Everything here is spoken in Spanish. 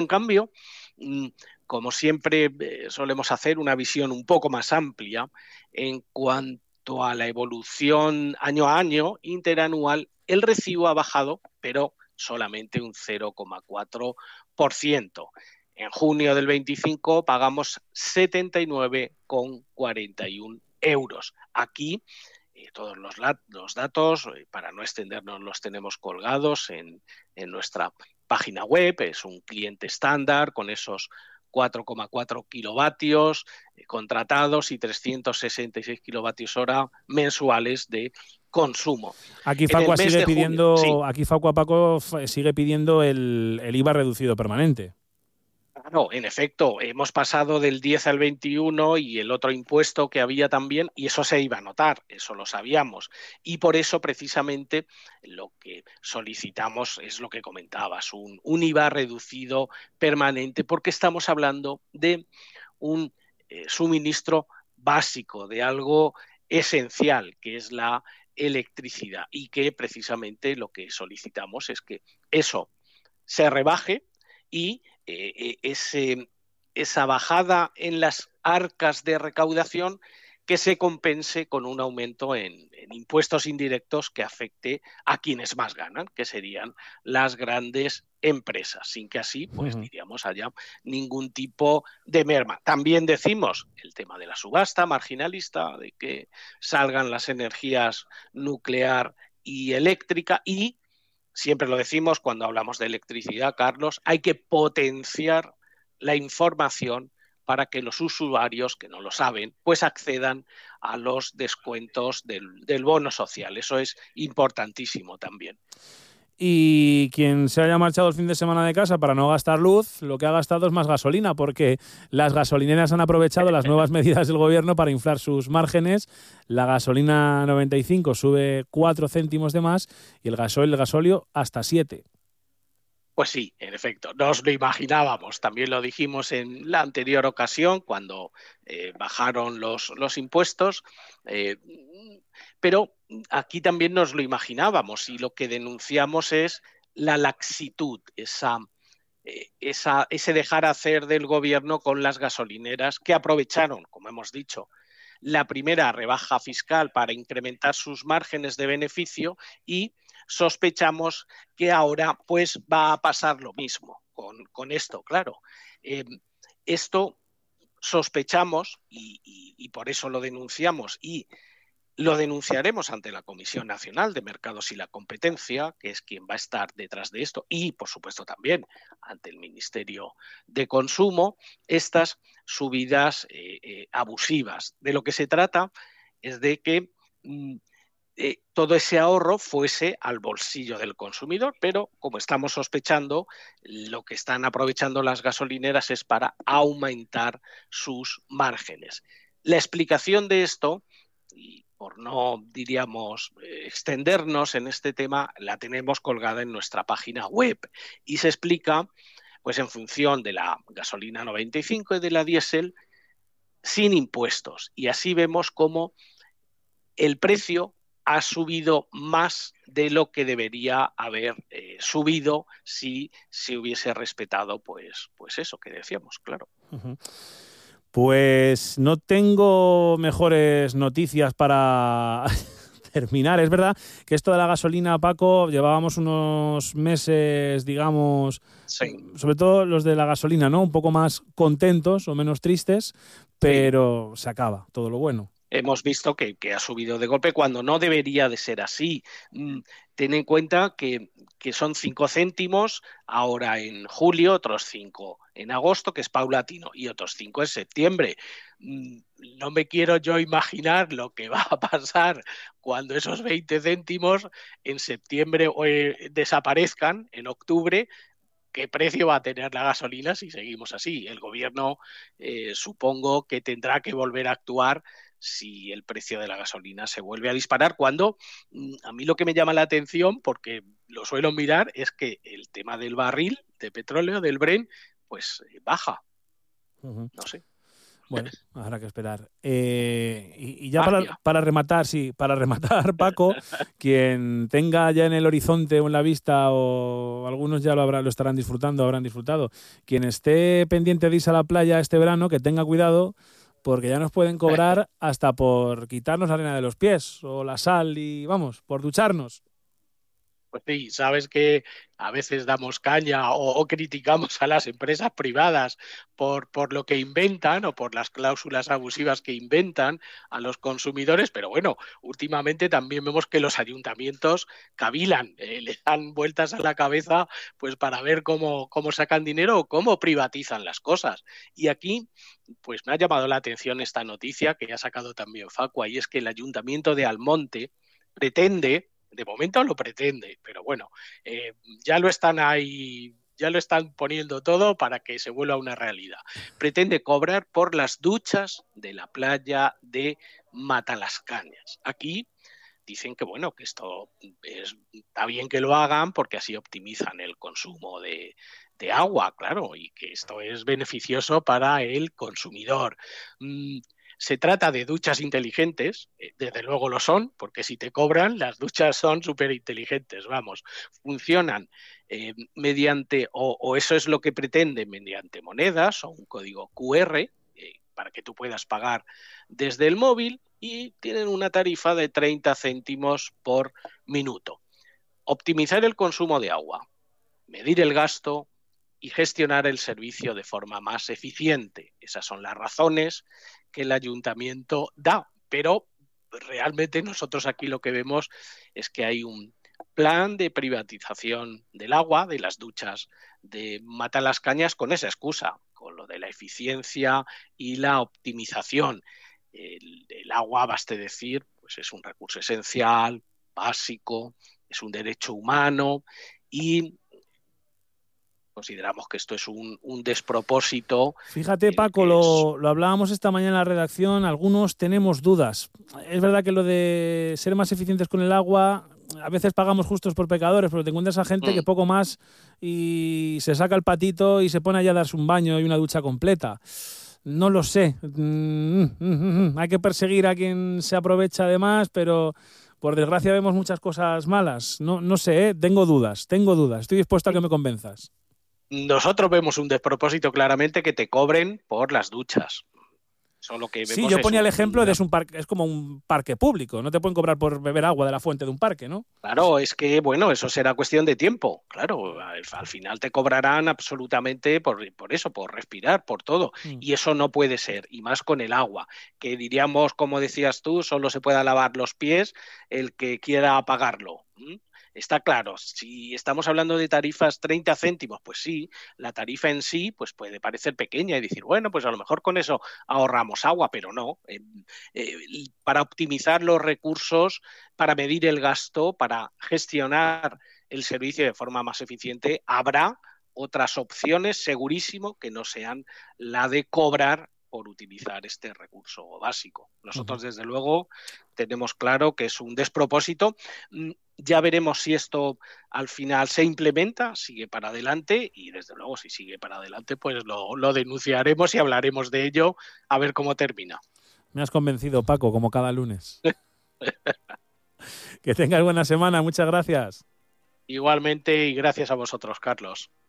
En cambio, como siempre solemos hacer una visión un poco más amplia en cuanto a la evolución año a año, interanual, el recibo ha bajado, pero solamente un 0,4%. En junio del 25 pagamos 79,41 euros. Aquí todos los datos, para no extendernos, los tenemos colgados en nuestra página web. Es un cliente estándar con esos 4,4 kilovatios contratados y 366 kilovatios hora mensuales de consumo. Aquí Facua sigue pidiendo, aquí Facua Paco sigue pidiendo el IVA reducido permanente. Claro, en efecto, hemos pasado del 10 al 21 y el otro impuesto que había también, y eso se iba a notar, eso lo sabíamos. Y por eso, precisamente, lo que solicitamos es lo que comentabas, un IVA reducido permanente, porque estamos hablando de un suministro básico, de algo esencial, que es la electricidad, y que precisamente lo que solicitamos es que eso se rebaje y esa bajada en las arcas de recaudación que se compense con un aumento en impuestos indirectos que afecte a quienes más ganan, que serían las grandes empresas, sin que así, pues diríamos, haya ningún tipo de merma. También decimos el tema de la subasta marginalista, de que salgan las energías nuclear y eléctrica, y siempre lo decimos cuando hablamos de electricidad, Carlos, hay que potenciar la información para que los usuarios que no lo saben, pues accedan a los descuentos del bono social. Eso es importantísimo también. Y quien se haya marchado el fin de semana de casa para no gastar luz, lo que ha gastado es más gasolina, porque las gasolineras han aprovechado las nuevas medidas del gobierno para inflar sus márgenes. La gasolina 95 sube 4 céntimos de más y el gasóleo hasta 7. Pues sí, en efecto, nos lo imaginábamos. También lo dijimos en la anterior ocasión, cuando bajaron los impuestos, pero aquí también nos lo imaginábamos, y lo que denunciamos es la laxitud, ese dejar hacer del gobierno con las gasolineras, que aprovecharon, como hemos dicho, la primera rebaja fiscal para incrementar sus márgenes de beneficio, y sospechamos que ahora pues va a pasar lo mismo con esto, claro. Esto sospechamos y por eso lo denunciamos, y lo denunciaremos ante la Comisión Nacional de Mercados y la Competencia, que es quien va a estar detrás de esto, y por supuesto también ante el Ministerio de Consumo, estas subidas abusivas. De lo que se trata es de que todo ese ahorro fuese al bolsillo del consumidor, pero como estamos sospechando, lo que están aprovechando las gasolineras es para aumentar sus márgenes. La explicación de esto, y por no, diríamos, extendernos en este tema, la tenemos colgada en nuestra página web, y se explica, pues en función de la gasolina 95 y de la diésel, sin impuestos. Y así vemos cómo el precio ha subido más de lo que debería haber subido si se hubiese respetado pues eso que decíamos, claro. Uh-huh. Pues no tengo mejores noticias para terminar. Es verdad que esto de la gasolina, Paco, llevábamos unos meses, digamos, sí, sobre todo los de la gasolina, ¿no? Un poco más contentos o menos tristes, pero sí, se acaba todo lo bueno. Hemos visto que ha subido de golpe cuando no debería de ser así. Ten en cuenta que son 5 céntimos ahora en julio, otros 5 en agosto, que es paulatino, y otros 5 en septiembre. No me quiero yo imaginar lo que va a pasar cuando esos 20 céntimos en septiembre desaparezcan en octubre. ¿Qué precio va a tener la gasolina si seguimos así? El gobierno supongo que tendrá que volver a actuar si el precio de la gasolina se vuelve a disparar, cuando a mí lo que me llama la atención, porque lo suelo mirar, es que el tema del barril de petróleo, del Brent, pues baja. No sé. Bueno, habrá que esperar. Y ya para rematar, Paco, quien tenga ya en el horizonte o en la vista, o algunos ya lo estarán disfrutando, habrán disfrutado, quien esté pendiente de irse a la playa este verano, que tenga cuidado, porque ya nos pueden cobrar hasta por quitarnos la arena de los pies o la sal y, vamos, por ducharnos. Pues sí, sabes que a veces damos caña o criticamos a las empresas privadas por lo que inventan o por las cláusulas abusivas que inventan a los consumidores, pero bueno, últimamente también vemos que los ayuntamientos cavilan, le dan vueltas a la cabeza pues para ver cómo sacan dinero o cómo privatizan las cosas. Y aquí pues me ha llamado la atención esta noticia que ha sacado también Facua, y es que el Ayuntamiento de Almonte pretende, de momento lo pretende, pero bueno, ya lo están ahí, ya lo están poniendo todo para que se vuelva una realidad. Pretende cobrar por las duchas de la playa de Matalascañas. Aquí dicen que bueno, que esto está bien que lo hagan porque así optimizan el consumo de agua, claro, y que esto es beneficioso para el consumidor. Se trata de duchas inteligentes, desde luego lo son, porque si te cobran, las duchas son súper inteligentes, vamos, funcionan mediante, o eso es lo que pretende, mediante monedas o un código QR, para que tú puedas pagar desde el móvil, y tienen una tarifa de 30 céntimos por minuto. Optimizar el consumo de agua, medir el gasto y gestionar el servicio de forma más eficiente. Esas son las razones que el ayuntamiento da, pero realmente nosotros aquí lo que vemos es que hay un plan de privatización del agua, de las duchas de Matalascañas, con esa excusa, con lo de la eficiencia y la optimización. El agua, baste decir, pues es un recurso esencial, básico, es un derecho humano, y consideramos que esto es un despropósito. Fíjate, Paco, lo hablábamos esta mañana en la redacción, algunos tenemos dudas. Es verdad que lo de ser más eficientes con el agua, a veces pagamos justos por pecadores, pero te encuentras a gente que poco más y se saca el patito y se pone allá a darse un baño y una ducha completa. No lo sé. Hay que perseguir a quien se aprovecha de más, pero por desgracia vemos muchas cosas malas. No sé, tengo dudas. Estoy dispuesto a que me convenzas. Nosotros vemos un despropósito claramente que te cobren por las duchas. Eso lo que vemos. Sí, yo ponía el ejemplo de es como un parque público. No te pueden cobrar por beber agua de la fuente de un parque, ¿no? Claro, es que, bueno, eso será cuestión de tiempo. Claro, al final te cobrarán absolutamente por eso, por respirar, por todo. Y eso no puede ser, y más con el agua, que diríamos, como decías tú, solo se pueda lavar los pies el que quiera pagarlo. Está claro, si estamos hablando de tarifas 30 céntimos, pues sí, la tarifa en sí pues puede parecer pequeña y decir, bueno, pues a lo mejor con eso ahorramos agua, pero no. Para optimizar los recursos, para medir el gasto, para gestionar el servicio de forma más eficiente, habrá otras opciones, segurísimo, que no sean la de cobrar por utilizar este recurso básico. Nosotros, desde luego, tenemos claro que es un despropósito. Ya veremos si esto al final se implementa, sigue para adelante, y desde luego si sigue para adelante pues lo denunciaremos y hablaremos de ello a ver cómo termina. Me has convencido, Paco, como cada lunes. Que tengas buena semana, muchas gracias. Igualmente, y gracias a vosotros, Carlos.